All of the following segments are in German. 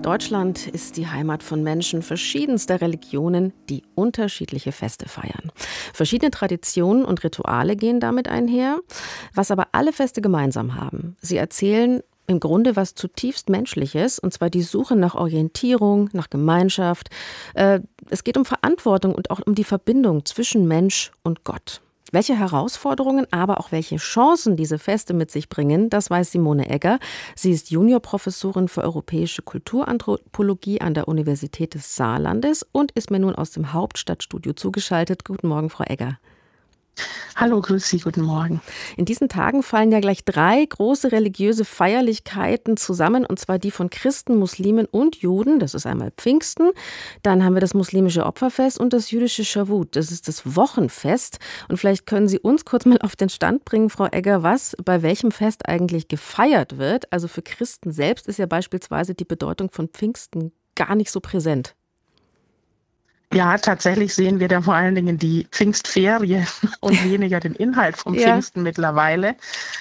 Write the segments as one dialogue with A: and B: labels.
A: Deutschland ist die Heimat von Menschen verschiedenster Religionen, die unterschiedliche Feste feiern. Verschiedene Traditionen und Rituale gehen damit einher. Was aber alle Feste gemeinsam haben: Sie erzählen im Grunde was zutiefst Menschliches, und zwar die Suche nach Orientierung, nach Gemeinschaft. Es geht um Verantwortung und auch um die Verbindung zwischen Mensch und Gott. Welche Herausforderungen, aber auch welche Chancen diese Feste mit sich bringen, das weiß Simone Egger. Sie ist Juniorprofessorin für europäische Kulturanthropologie an der Universität des Saarlandes und ist mir nun aus dem Hauptstadtstudio zugeschaltet. Guten Morgen, Frau Egger.
B: Hallo, grüß Sie, guten Morgen.
A: In diesen Tagen fallen ja gleich 3 große religiöse Feierlichkeiten zusammen, und zwar die von Christen, Muslimen und Juden. Das ist einmal Pfingsten, dann haben wir das muslimische Opferfest und das jüdische Schavut. Das ist das Wochenfest. Und vielleicht können Sie uns kurz mal auf den Stand bringen, Frau Egger, was bei welchem Fest eigentlich gefeiert wird. Also für Christen selbst ist ja beispielsweise die Bedeutung von Pfingsten gar nicht so präsent.
B: Ja, tatsächlich sehen wir da vor allen Dingen die Pfingstferien und weniger den Inhalt vom Pfingsten mittlerweile.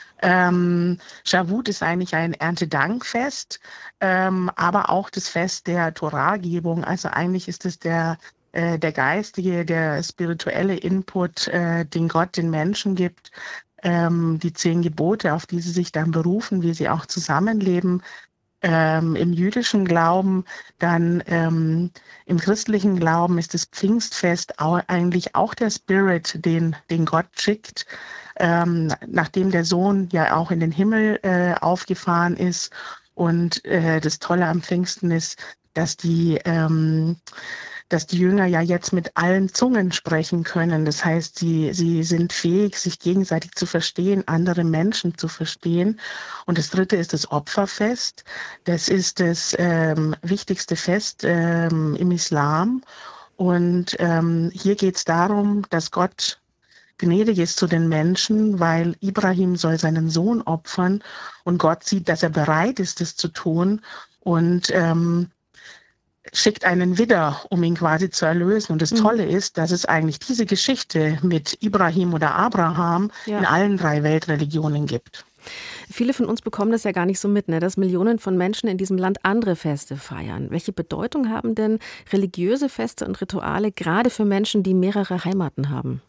B: Schavut ist eigentlich ein Erntedankfest, aber auch das Fest der Toragebung. Also eigentlich ist es der geistige, der spirituelle Input, den Gott den Menschen gibt. Die 10 Gebote, auf die sie sich dann berufen, wie sie auch zusammenleben. Im jüdischen Glauben, dann im christlichen Glauben ist das Pfingstfest eigentlich auch der Spirit, den Gott schickt, nachdem der Sohn ja auch in den Himmel aufgefahren ist. Und das Tolle am Pfingsten ist, dass die Jünger ja jetzt mit allen Zungen sprechen können. Das heißt, sie sind fähig, sich gegenseitig zu verstehen, andere Menschen zu verstehen. Und das 3. ist das Opferfest. Das ist das wichtigste Fest im Islam. Und hier geht es darum, dass Gott gnädig ist zu den Menschen, weil Ibrahim soll seinen Sohn opfern und Gott sieht, dass er bereit ist, das zu tun, und schickt einen Widder, um ihn quasi zu erlösen. Und das Tolle ist, dass es eigentlich diese Geschichte mit Ibrahim oder Abraham in allen 3 Weltreligionen gibt.
A: Viele von uns bekommen das ja gar nicht so mit, ne? Dass Millionen von Menschen in diesem Land andere Feste feiern. Welche Bedeutung haben denn religiöse Feste und Rituale gerade für Menschen, die mehrere Heimaten haben?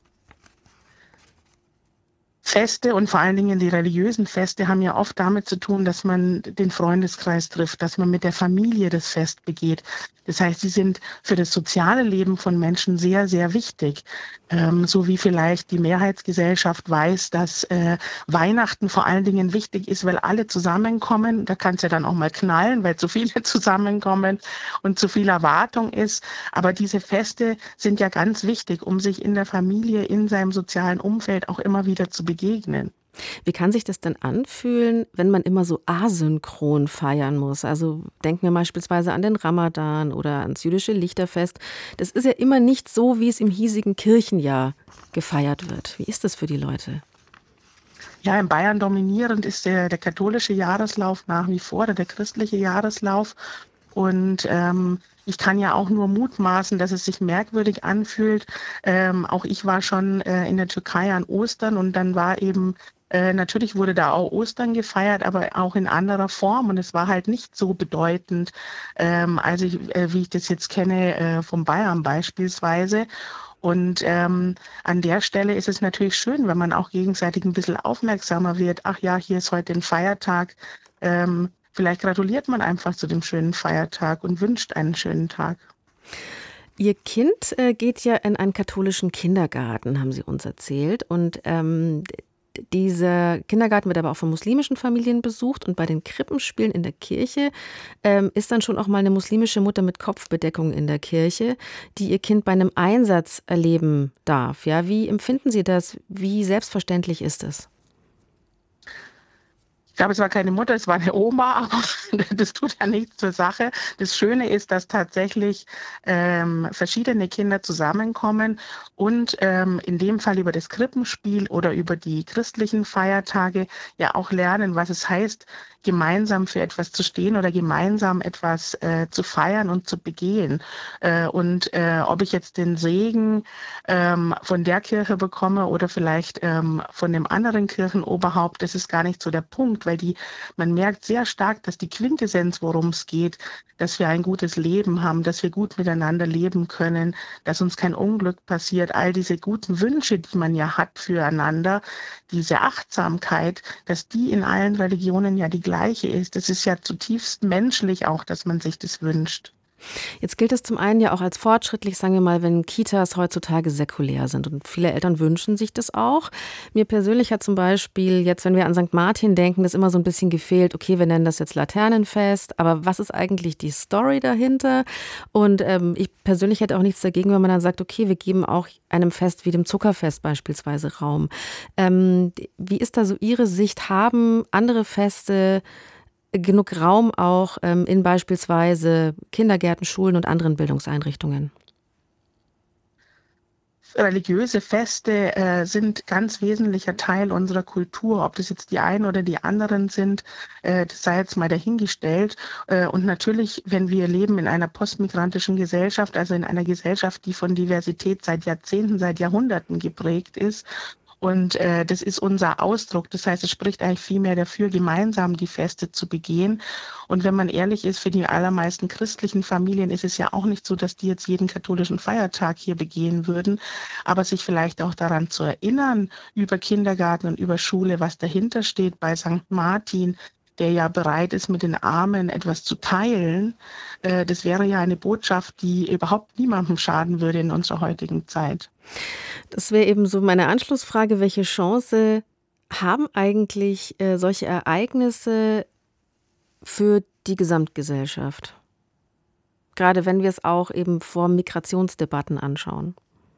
B: Feste und vor allen Dingen die religiösen Feste haben ja oft damit zu tun, dass man den Freundeskreis trifft, dass man mit der Familie das Fest begeht. Das heißt, sie sind für das soziale Leben von Menschen sehr, sehr wichtig. So wie vielleicht die Mehrheitsgesellschaft weiß, dass Weihnachten vor allen Dingen wichtig ist, weil alle zusammenkommen. Da kann es ja dann auch mal knallen, weil zu viele zusammenkommen und zu viel Erwartung ist. Aber diese Feste sind ja ganz wichtig, um sich in der Familie, in seinem sozialen Umfeld auch immer wieder zu begegnen.
A: Wie kann sich das denn anfühlen, wenn man immer so asynchron feiern muss? Also denken wir beispielsweise an den Ramadan oder ans jüdische Lichterfest. Das ist ja immer nicht so, wie es im hiesigen Kirchenjahr gefeiert wird. Wie ist das für die Leute?
B: Ja, in Bayern dominierend ist der katholische Jahreslauf nach wie vor, oder der christliche Jahreslauf. Und ich kann ja auch nur mutmaßen, dass es sich merkwürdig anfühlt. Auch ich war schon in der Türkei an Ostern, und dann war eben, natürlich wurde da auch Ostern gefeiert, aber auch in anderer Form. Und es war halt nicht so bedeutend, wie ich das jetzt kenne von Bayern beispielsweise. Und an der Stelle ist es natürlich schön, wenn man auch gegenseitig ein bisschen aufmerksamer wird. Ach ja, hier ist heute ein Feiertag. Vielleicht gratuliert man einfach zu dem schönen Feiertag und wünscht einen schönen Tag.
A: Ihr Kind geht ja in einen katholischen Kindergarten, haben Sie uns erzählt. Und dieser Kindergarten wird aber auch von muslimischen Familien besucht. Und bei den Krippenspielen in der Kirche ist dann schon auch mal eine muslimische Mutter mit Kopfbedeckung in der Kirche, die ihr Kind bei einem Einsatz erleben darf. Ja, wie empfinden Sie das? Wie selbstverständlich ist es?
B: Ich glaube, es war keine Mutter, es war eine Oma, aber das tut ja nichts zur Sache. Das Schöne ist, dass tatsächlich verschiedene Kinder zusammenkommen und in dem Fall über das Krippenspiel oder über die christlichen Feiertage ja auch lernen, was es heißt, gemeinsam für etwas zu stehen oder gemeinsam etwas zu feiern und zu begehen. Ob ich jetzt den Segen von der Kirche bekomme oder vielleicht von dem anderen Kirchenoberhaupt, das ist gar nicht so der Punkt. gut, weil man merkt sehr stark, dass die Quintessenz, worum es geht, dass wir ein gutes Leben haben, dass wir gut miteinander leben können, dass uns kein Unglück passiert, all diese guten Wünsche, die man ja hat füreinander, diese Achtsamkeit, dass die in allen Religionen ja die gleiche ist. Das ist ja zutiefst menschlich auch, dass man sich das wünscht.
A: Jetzt gilt es zum einen ja auch als fortschrittlich, sagen wir mal, wenn Kitas heutzutage säkulär sind. Und viele Eltern wünschen sich das auch. Mir persönlich hat zum Beispiel jetzt, wenn wir an St. Martin denken, das immer so ein bisschen gefehlt. Okay, wir nennen das jetzt Laternenfest, aber was ist eigentlich die Story dahinter? Und ich persönlich hätte auch nichts dagegen, wenn man dann sagt, okay, wir geben auch einem Fest wie dem Zuckerfest beispielsweise Raum. Wie ist da so Ihre Sicht? Haben andere Feste genug Raum auch in beispielsweise Kindergärten, Schulen und anderen Bildungseinrichtungen?
B: Religiöse Feste sind ganz wesentlicher Teil unserer Kultur. Ob das jetzt die einen oder die anderen sind, das sei jetzt mal dahingestellt. Und natürlich, wenn wir leben in einer postmigrantischen Gesellschaft, also in einer Gesellschaft, die von Diversität seit Jahrzehnten, seit Jahrhunderten geprägt ist, und das ist unser Ausdruck. Das heißt, es spricht eigentlich viel mehr dafür, gemeinsam die Feste zu begehen. Und wenn man ehrlich ist, für die allermeisten christlichen Familien ist es ja auch nicht so, dass die jetzt jeden katholischen Feiertag hier begehen würden. Aber sich vielleicht auch daran zu erinnern, über Kindergarten und über Schule, was dahinter steht bei St. Martin, der ja bereit ist, mit den Armen etwas zu teilen, das wäre ja eine Botschaft, die überhaupt niemandem schaden würde in unserer heutigen Zeit.
A: Das wäre eben so meine Anschlussfrage. Welche Chance haben eigentlich solche Ereignisse für die Gesamtgesellschaft? Gerade wenn wir es auch eben vor Migrationsdebatten anschauen.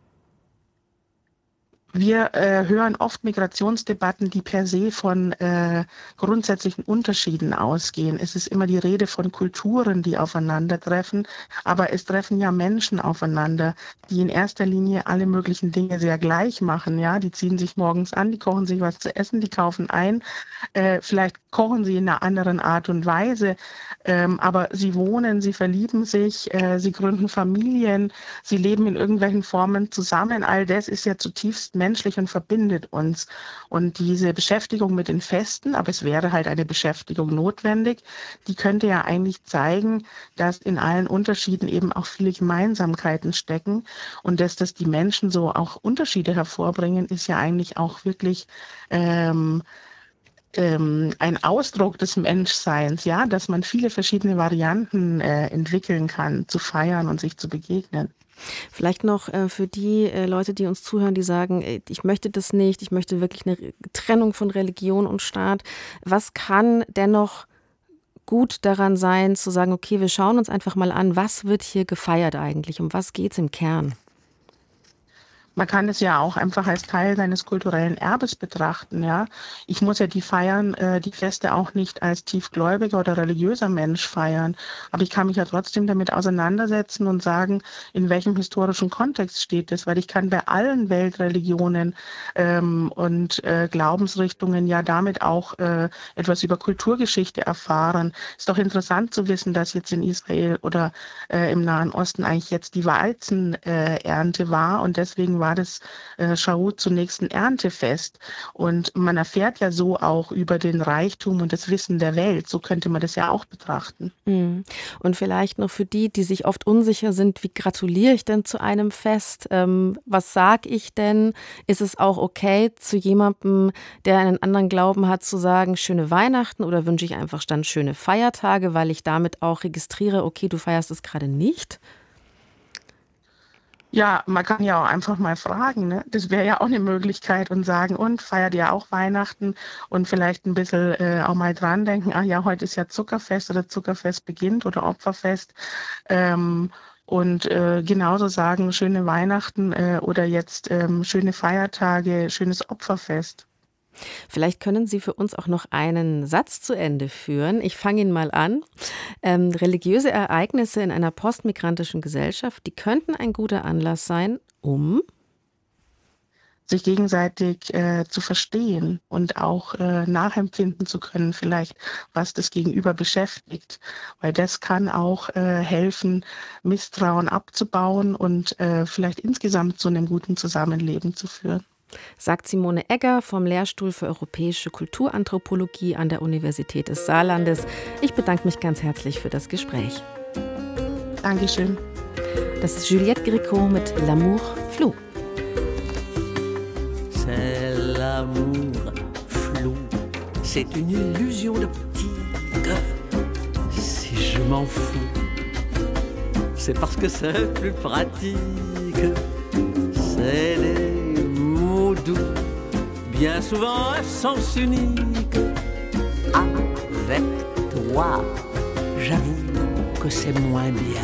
B: Wir hören oft Migrationsdebatten, die per se von grundsätzlichen Unterschieden ausgehen. Es ist immer die Rede von Kulturen, die aufeinandertreffen, aber es treffen ja Menschen aufeinander, die in erster Linie alle möglichen Dinge sehr gleich machen. Ja, die ziehen sich morgens an, die kochen sich was zu essen, die kaufen ein. Vielleicht kochen sie in einer anderen Art und Weise, aber sie wohnen, sie verlieben sich, sie gründen Familien, sie leben in irgendwelchen Formen zusammen. All das ist ja zutiefst menschlich und verbindet uns. Und diese Beschäftigung mit den Festen, aber es wäre halt eine Beschäftigung notwendig, die könnte ja eigentlich zeigen, dass in allen Unterschieden eben auch viele Gemeinsamkeiten stecken. Und dass die Menschen so auch Unterschiede hervorbringen, ist ja eigentlich auch wirklich ein Ausdruck des Menschseins, ja, dass man viele verschiedene Varianten entwickeln kann, zu feiern und sich zu begegnen.
A: Vielleicht noch für die Leute, die uns zuhören, die sagen, ich möchte das nicht, ich möchte wirklich eine Trennung von Religion und Staat. Was kann dennoch gut daran sein, zu sagen, okay, wir schauen uns einfach mal an, was wird hier gefeiert eigentlich, um was geht es im Kern?
B: Man kann es ja auch einfach als Teil seines kulturellen Erbes betrachten, ja. Ich muss ja die Feste auch nicht als tiefgläubiger oder religiöser Mensch feiern. Aber ich kann mich ja trotzdem damit auseinandersetzen und sagen, in welchem historischen Kontext steht es. Weil ich kann bei allen Weltreligionen und Glaubensrichtungen ja damit auch etwas über Kulturgeschichte erfahren. Ist doch interessant zu wissen, dass jetzt in Israel oder im Nahen Osten eigentlich jetzt die Weizenernte war und deswegen war das Schaut zum nächsten Erntefest. Und man erfährt ja so auch über den Reichtum und das Wissen der Welt. So könnte man das ja auch betrachten.
A: Und vielleicht noch für die, die sich oft unsicher sind, wie gratuliere ich denn zu einem Fest? Was sage ich denn? Ist es auch okay, zu jemandem, der einen anderen Glauben hat, zu sagen, schöne Weihnachten, oder wünsche ich einfach dann schöne Feiertage, weil ich damit auch registriere, okay, du feierst es gerade nicht?
B: Ja, man kann ja auch einfach mal fragen, ne? Das wäre ja auch eine Möglichkeit und sagen, und feiert ihr auch Weihnachten und vielleicht ein bisschen auch mal dran denken, ach ja, heute ist ja Zuckerfest oder Zuckerfest beginnt oder Opferfest. Und genauso sagen, schöne Weihnachten oder jetzt schöne Feiertage, schönes Opferfest.
A: Vielleicht können Sie für uns auch noch einen Satz zu Ende führen. Ich fange ihn mal an. Religiöse Ereignisse in einer postmigrantischen Gesellschaft, die könnten ein guter Anlass sein, um
B: sich gegenseitig zu verstehen und auch nachempfinden zu können, vielleicht, was das Gegenüber beschäftigt. Weil das kann auch helfen, Misstrauen abzubauen und vielleicht insgesamt zu einem guten Zusammenleben zu führen.
A: Sagt Simone Egger vom Lehrstuhl für Europäische Kulturanthropologie an der Universität des Saarlandes. Ich bedanke mich ganz herzlich für das Gespräch.
B: Dankeschön.
A: Das ist Juliette Gréco mit L'amour flou.
C: C'est l'amour flou, c'est une illusion d'optique. Si je m'en fous, c'est parce que c'est plus pratique. C'est des mots doux, bien souvent à sens unique. Avec toi, j'avoue que c'est moins bien.